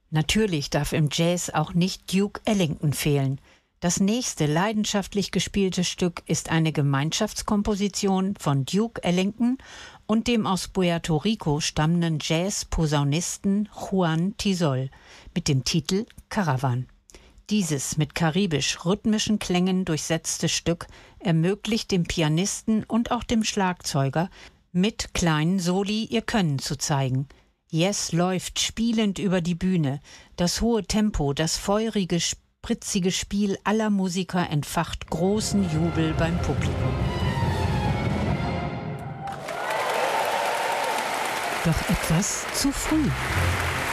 Natürlich darf im Jazz auch nicht Duke Ellington fehlen. Das nächste leidenschaftlich gespielte Stück ist eine Gemeinschaftskomposition von Duke Ellington und dem aus Puerto Rico stammenden Jazz-Posaunisten Juan Tisol mit dem Titel Caravan. Dieses mit karibisch-rhythmischen Klängen durchsetzte Stück ermöglicht dem Pianisten und auch dem Schlagzeuger, mit kleinen Soli ihr Können zu zeigen. Yes läuft spielend über die Bühne. Das hohe Tempo, das feurige, spritzige Spiel aller Musiker entfacht großen Jubel beim Publikum. Doch etwas zu früh.